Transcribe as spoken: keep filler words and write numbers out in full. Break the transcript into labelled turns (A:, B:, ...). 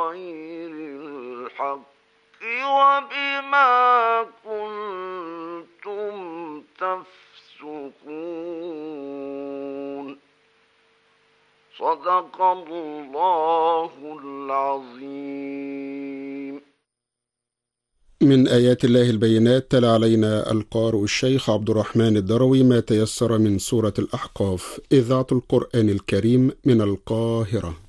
A: بغير الحق وبما كنتم تفسقون. صدق الله العظيم.
B: من آيات الله البينات. تلا علينا القارئ الشيخ عبد الرحمن الدروي ما تيسر من سورة الأحقاف، إذاعة القرآن الكريم من القاهرة.